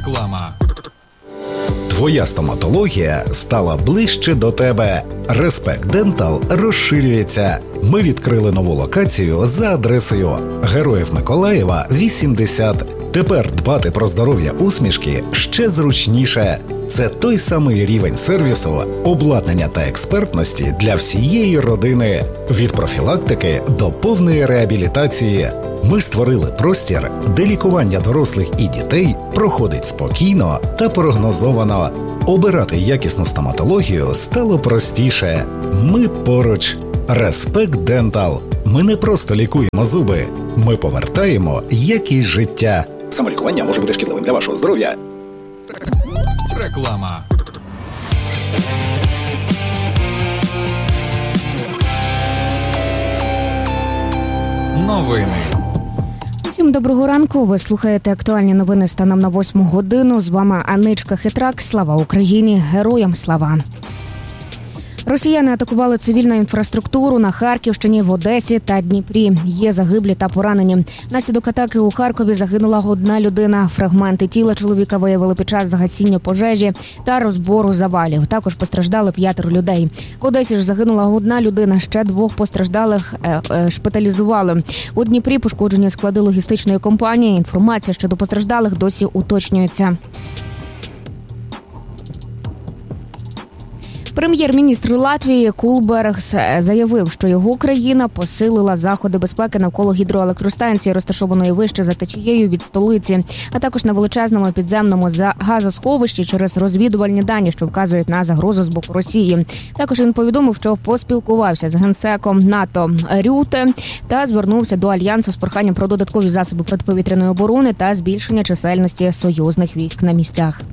Реклама. Твоя стоматологія стала ближче до тебе. Респект Дентал розширюється. Ми відкрили нову локацію за адресою Героїв Миколаєва, 80. Тепер дбати про здоров'я усмішки ще зручніше. Це той самий рівень сервісу, обладнання та експертності для всієї родини. Від профілактики до повної реабілітації. Ми створили простір, де лікування дорослих і дітей проходить спокійно та прогнозовано. Обирати якісну стоматологію стало простіше. Ми поруч. Респект Дентал. Ми не просто лікуємо зуби. Ми повертаємо якість життя. Самолікування може бути шкідливим для вашого здоров'я. Реклама. Новини. Всім доброго ранку. Ви слухаєте актуальні новини станом на 8 годину. З вами Аничка Хитрак. Слава Україні! Героям слава! Росіяни атакували цивільну інфраструктуру на Харківщині, в Одесі та Дніпрі. Є загиблі та поранені. Внаслідок атаки у Харкові загинула одна людина. Фрагменти тіла чоловіка виявили під час гасіння пожежі та розбору завалів. Також постраждали 5 людей. В Одесі ж загинула одна людина, ще 2 постраждалих шпиталізували. У Дніпрі пошкоджені склади логістичної компанії. Інформація щодо постраждалих досі уточнюється. Прем'єр-міністр Латвії Кулбергс заявив, що його країна посилила заходи безпеки навколо гідроелектростанції, розташованої вище за течією від столиці, а також на величезному підземному газосховищі через розвідувальні дані, що вказують на загрозу з боку Росії. Також він повідомив, що поспілкувався з генсеком НАТО Рюте та звернувся до Альянсу з проханням про додаткові засоби протиповітряної оборони та збільшення чисельності союзних військ на місцях.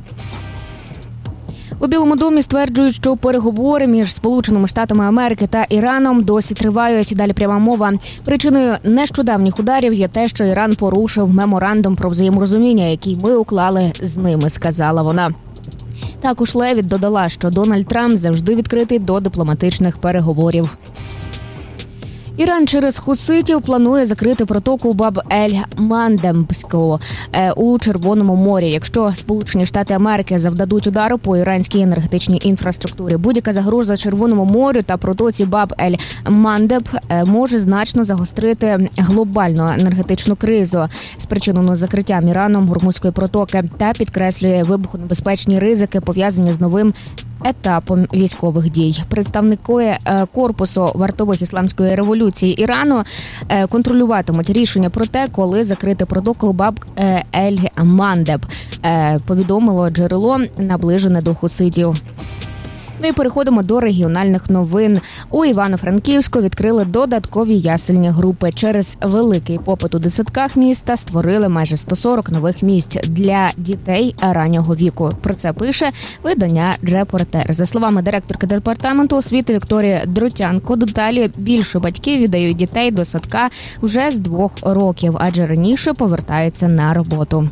У Білому домі стверджують, що переговори між Сполученими Штатами Америки та Іраном досі тривають. Далі пряма мова. Причиною нещодавніх ударів є те, що Іран порушив меморандум про взаєморозуміння, який ми уклали з ними, сказала вона. Також Левіт додала, що Дональд Трамп завжди відкритий до дипломатичних переговорів. Іран через хуситів планує закрити протоку Баб-ель-Мандебську у Червоному морі, якщо Сполучені Штати Америки завдадуть удару по іранській енергетичній інфраструктурі. Будь-яка загроза Червоному морю та протоці Баб-ель-Мандеб може значно загострити глобальну енергетичну кризу, спричинену закриттям Іраном Гормузької протоки, та підкреслює вибухонебезпечні ризики, пов'язані з новим етапом військових дій. Представники корпусу вартових ісламської революції Ірану контролюватимуть рішення про те, коли закрити протоку Баб-ель-Мандеб, повідомило джерело, наближене до хуситів. Ну і переходимо до регіональних новин. У Івано-Франківську відкрили додаткові ясельні групи. Через великий попит у дитсадках міста створили майже 140 нових місць для дітей раннього віку. Про це пише видання «Репортер». За словами директорки департаменту освіти Вікторії Дротянко, дедалі більше батьків віддають дітей до садка вже з 2 років, адже раніше повертаються на роботу.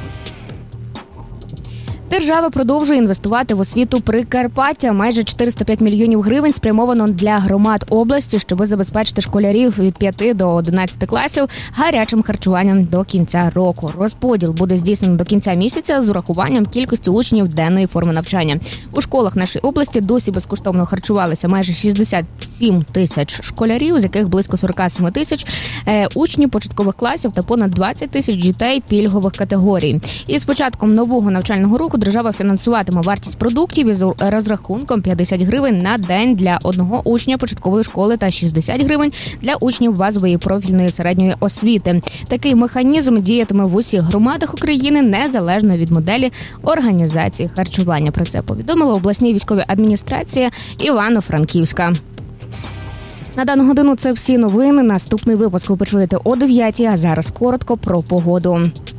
Держава продовжує інвестувати в освіту Прикарпаття. Майже 405 мільйонів гривень спрямовано для громад області, щоб забезпечити школярів від 5 до 11 класів гарячим харчуванням до кінця року. Розподіл буде здійснено до кінця місяця з урахуванням кількості учнів денної форми навчання. У школах нашої області досі безкоштовно харчувалися майже 67 тисяч школярів, з яких близько 47 тисяч учнів початкових класів та понад 20 тисяч дітей пільгових категорій. І з початком нового навчального року держава фінансуватиме вартість продуктів із розрахунком 50 гривень на день для одного учня початкової школи та 60 гривень для учнів базової профільної середньої освіти. Такий механізм діятиме в усіх громадах України незалежно від моделі організації харчування. Про це повідомила обласна військова адміністрація Івано-Франківська. На дану годину це всі новини. Наступний випуск ви почуєте о 9, а зараз коротко про погоду.